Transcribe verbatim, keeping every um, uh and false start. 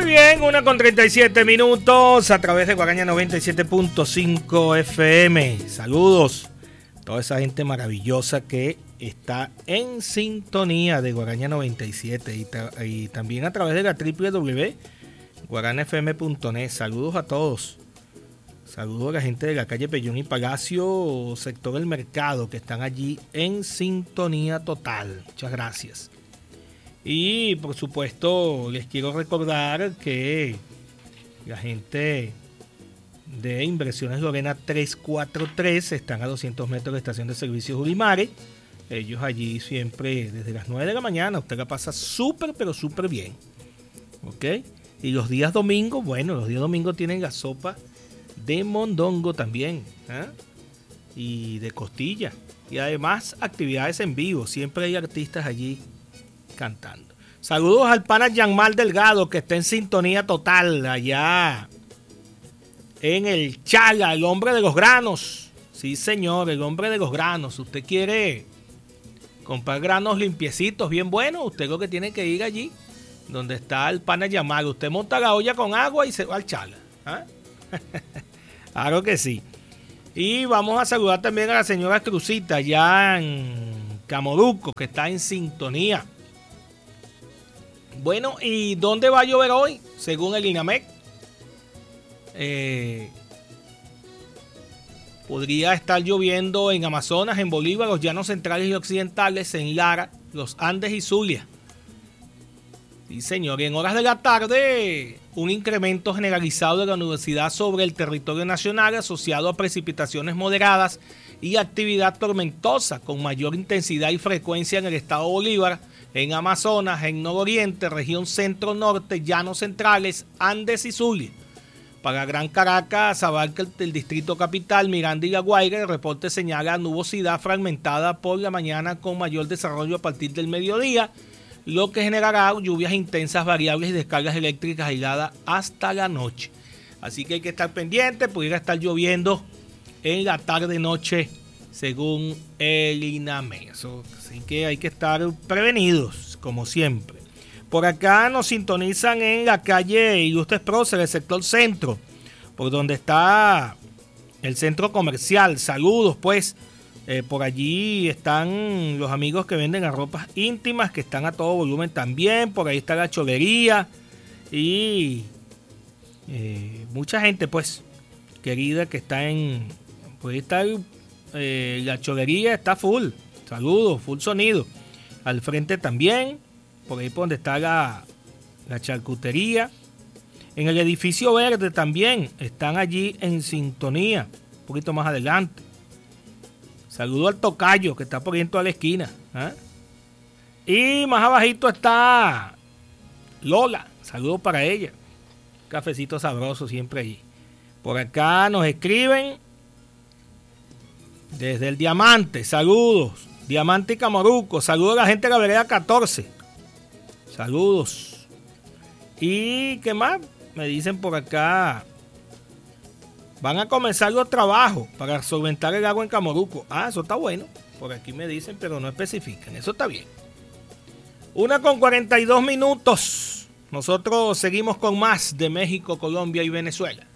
Muy bien, una con treinta y siete minutos a través de Guaraña noventa y siete punto cinco F M. Saludos a toda esa gente maravillosa que está en sintonía de Guaraña noventa y siete y, ta- y también a través de la doble u doble u doble u punto guarana f m punto net. Saludos a todos. Saludos a la gente de la calle Pellón y Palacio, sector del mercado, que están allí en sintonía total. Muchas gracias. Y por supuesto les quiero recordar que la gente de Inversiones Lorena trescientos cuarenta y tres están a doscientos metros de estación de servicios Ulimare. Ellos allí siempre desde las nueve de la mañana, usted la pasa súper pero súper bien. ¿Ok? Y los días domingos, bueno, los días domingos tienen la sopa de mondongo también, ¿eh? Y de costilla. Y además actividades en vivo, siempre hay artistas allí cantando. Saludos al pana Yanmal Delgado, que está en sintonía total allá en el Chala, el hombre de los granos. Sí, señor, el hombre de los granos. Usted quiere comprar granos limpiecitos, bien buenos, usted lo que tiene que ir allí donde está el pana Yamal. Usted monta la olla con agua y se va al Chala. ¿Ah? Claro que sí. Y vamos a saludar también a la señora Crucita allá en Camoruco, que está en sintonía. Bueno, ¿y dónde va a llover hoy? Según el INAMEC, eh, podría estar lloviendo en Amazonas, en Bolívar, los llanos centrales y occidentales, en Lara, los Andes y Zulia. Sí, señor. Y en horas de la tarde, un incremento generalizado de la nubosidad sobre el territorio nacional asociado a precipitaciones moderadas y actividad tormentosa con mayor intensidad y frecuencia en el estado Bolívar, en Amazonas, en Nororiente, región centro-norte, llanos centrales, Andes y Zulia. Para Gran Caracas, abarca el, el distrito capital, Miranda y La Guaira. El reporte señala nubosidad fragmentada por la mañana con mayor desarrollo a partir del mediodía, lo que generará lluvias intensas, variables y descargas eléctricas aisladas hasta la noche. Así que hay que estar pendiente, pudiera estar lloviendo en la tarde-noche según el INAME. Eso, así que hay que estar prevenidos, como siempre. Por acá nos sintonizan en la calle Ilustres Próceres, el sector centro, por donde está el centro comercial. Saludos, pues. Eh, por allí están los amigos que venden las ropas íntimas, que están a todo volumen también. Por ahí está la cholería y eh, mucha gente, pues, querida, que está en... Por ahí está el, eh, la cholería, está full. Saludos, full sonido. Al frente también, por ahí por donde está la, la charcutería. En el edificio verde también están allí en sintonía, un poquito más adelante. Saludo al tocayo que está por ahí en toda la esquina. ¿eh? Y más abajito está Lola. Saludos para ella. Cafecito sabroso siempre allí. Por acá nos escriben desde el Diamante. Saludos. Diamante y Camoruco. Saludos a la gente de la vereda catorce. Saludos. ¿Y qué más? Me dicen por acá. Van a comenzar los trabajos para solventar el agua en Camoruco. Ah, eso está bueno. Por aquí me dicen, pero no especifican. Eso está bien. Una con cuarenta y dos minutos. Nosotros seguimos con más de México, Colombia y Venezuela.